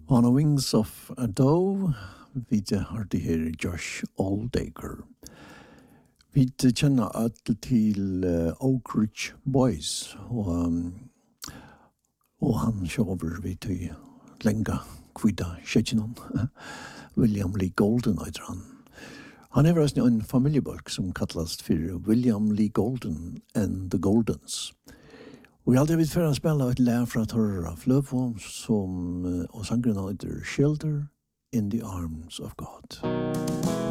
On the Wings of a Dove, vi har det her Josh Aldager. Vi kjenner alt til Oak Ridge Boys, og han kjøver vi til lenge kvida skjetjenon. William Lee Golden heter han. Han er også en familiebolk som kallas for William Lee Golden and the Goldens. Og jeg hadde vidt for å spille et lær fra Torra Fløvå, som og sangren heter Shelter in the Arms of God.